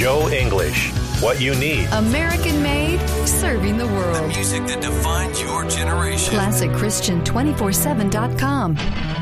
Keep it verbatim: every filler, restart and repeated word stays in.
Joe English. What you need. American made, serving the world. The music that defines your generation. Classic Christian two forty-seven dot com.